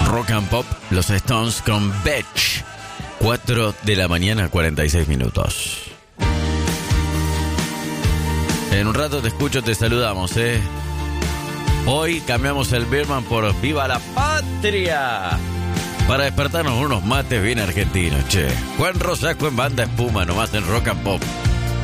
Rock and Pop, los Stones con Betch. 4 de la mañana, 46 minutos. En un rato te escucho, te saludamos, Hoy cambiamos el Birman por Viva la Patria, para despertarnos unos mates bien argentinos, che. Juan Rosaco en Banda Espuma, nomás en Rock and Pop.